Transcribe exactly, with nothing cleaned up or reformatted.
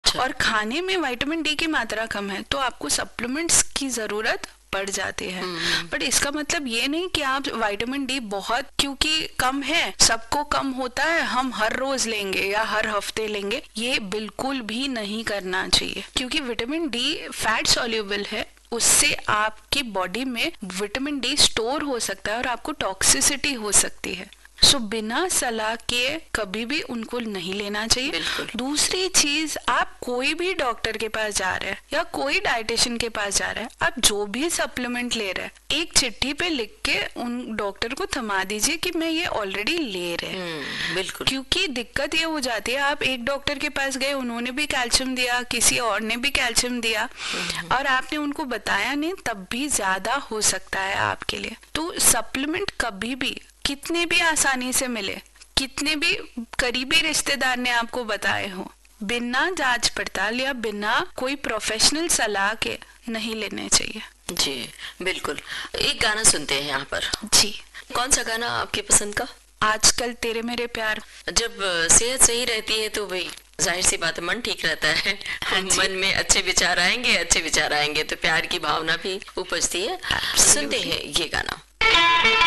और खाने में विटामिन डी की मात्रा कम है तो आपको सप्लीमेंट्स की जरूरत पड़ जाती है। बट इसका मतलब ये नहीं कि आप विटामिन डी बहुत क्योंकि कम है, सबको कम होता है, हम हर रोज लेंगे या हर हफ्ते लेंगे, ये बिल्कुल भी नहीं करना चाहिए। क्योंकि विटामिन डी फैट सॉल्युबल है, उससे आपकी बॉडी में विटामिन डी स्टोर हो सकता है और आपको टॉक्सिसिटी हो सकती है। सो so, बिना सलाह के कभी भी उनको नहीं लेना चाहिए। दूसरी चीज, आप कोई भी डॉक्टर के पास जा रहे हैं या कोई डाइटिशियन के पास जा रहे हैं, आप जो भी सप्लीमेंट ले रहे हैं एक चिट्ठी पे लिख के उन डॉक्टर को थमा दीजिए कि मैं ये ऑलरेडी ले रहे हैं। बिल्कुल, क्योंकि दिक्कत ये हो जाती है, आप एक डॉक्टर के पास गए, उन्होंने भी कैल्शियम दिया, किसी और ने भी कैल्शियम दिया और आपने उनको बताया नहीं, तब भी ज्यादा हो सकता है आपके लिए। तो सप्लीमेंट कभी भी कितने भी आसानी से मिले, कितने भी करीबी रिश्तेदार ने आपको बताए हो, बिना जांच पड़ताल या बिना कोई प्रोफेशनल सलाह के नहीं लेने चाहिए। जी बिल्कुल। एक गाना सुनते हैं यहाँ पर। जी, कौन सा गाना आपके पसंद का? आजकल तेरे मेरे प्यार। जब सेहत सही रहती है तो भाई जाहिर सी बात है मन ठीक रहता है। हाँ, मन में अच्छे विचार आएंगे, अच्छे विचार आएंगे तो प्यार की भावना भी उपजती है। सुनते हैं ये गाना।